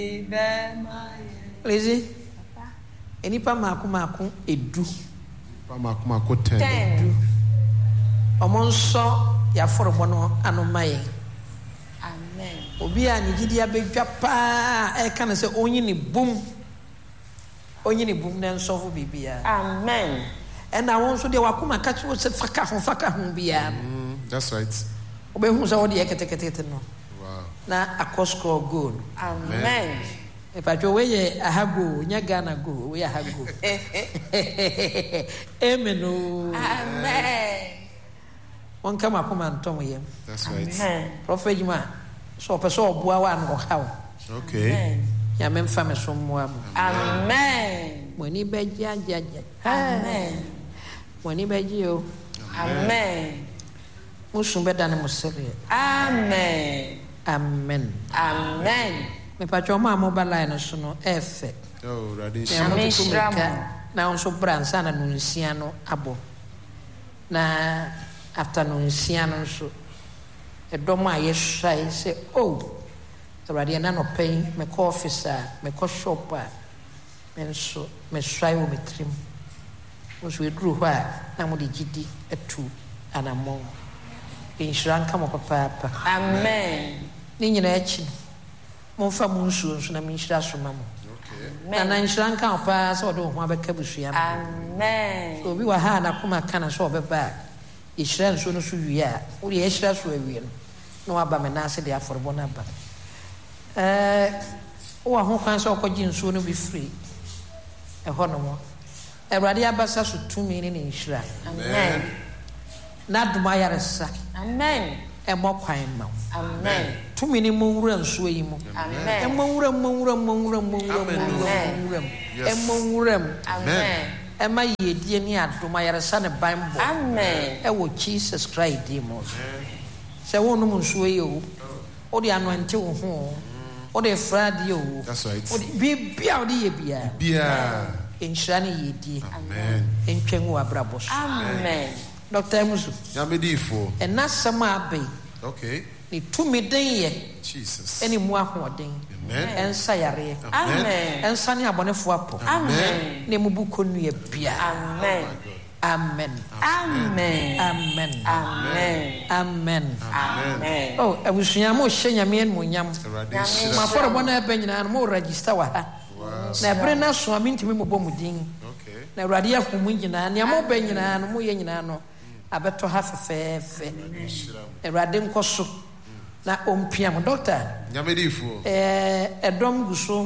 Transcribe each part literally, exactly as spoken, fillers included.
Lizzie, any pamaku maku, a do. Pamaku maku ten. Ten. Among so, ya for one and my. Amen. Obia, Nigidia big japa, I can say, only boom. Only boom, then so for Bibia. Amen. And I want to do Wakuma catch was a faka from faka hum bia. That's right. Obey who's already a category. Wow. Now a cost call good. Amen. If I do way I have go, Nyagana go, we have go. Amen. Amen. One come up and tell me. That's right. Amen. Prophet Juma. So person Boawan or how. Okay. Yamen famous from one. Amen. When he beg ya, Amen. When he beg you. Amen. Musum better than Muslim. Amen. Amen. Amen. Me pachoma mobile line so no efe. Oh, radish. Na onso bransa na nunsiano abo. Na after nunsiano so e domo ayesha say oh. Already na no pay me call officer, me call shopper. Me so me try wo me trim. Once we drew where na mo di gidi etu anamo. Insurance come up papa. Amen. Ni nyina echi. Monfa munsu nso na minhira so mamo. Okay. Na na insurance come pa so do ho abeka busua. Amen. So bi wa ha na kuma kana so obeba. Insurance so no so wiya. Wo ye insurance so awie no. No aba me na ase de aforbo na ba. Eh wo ho kan so okogi nsuo no bi free. E ho no mo. Ewrade abasa so tumi ni insurance. Amen. Na duma yaresa. Amen. E mo kwan ma. Amen. Tumi ni mo wura nsuo yi mo. Amen. E mo wura mo wura mo wura mo wura mo wura. E mo wura. Amen. E ma yedie ni aduma yaresa ne Bible. Amen. E wo Jesus Christ di mo. Se wo no nsuo yi o. O di anointing wo ho. O di fradi o. That's right. O di bibia o di ye bia. Bia. Inshani yedie. Amen. Entwen wo abrabos. Amen. Doctor Musu. Yamedifo. E na sama abai. Okay. Ni tumi den ye. Jesus. Eni mu ahoden. Amen. Ensa yare. Amen. Ensa ni abonefo apo. Amen. Ne mu buko nu ye bia. Amen. Amen. Amen. Amen. Amen. Amen. Amen. Oh, abusua mo hye nyame en mo nyam. Radish. Ma for bo na ebe nyina mo register wa ha. Na ebre na so amintimi mo bom din. Okay. Na awrade akomu nyina ne mo be nyina no mo ye nyina no abeto ha fefefe. Awrade nkoso na ompiam doctor. Yamedifo. Eh edom guso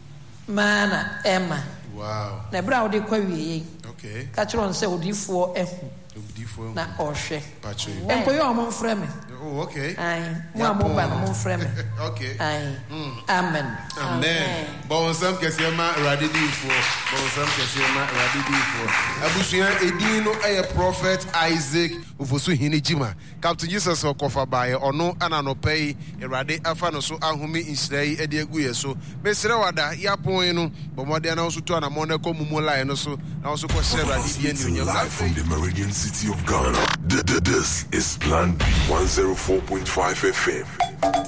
mana Emma. Wow. Na bra wo de kwa wiye. Okay. Ka kire on se odifo ehu. Odifo. Na ohwe. Pacho. Enkoyo o mo frɛ me. Oh, okay. Ai, mo amo ba mo frɛ me. Okay. Ai. Amen. Amen. Bon sam kese ma radidifo. Bon sam kese ma radidifo. Abusua edin no eye prophet Isaac ofosu hini jima. Captain Jesus okofa bae ono ana no pay erade afa no so ahome insrai ede agu ye so. Mesre wada yapon no bomode na so to na mo na ko mumu line no so na so ko share radidi enu nyam from the Meridian city of Ghana. This is Plan B one oh four point five F M.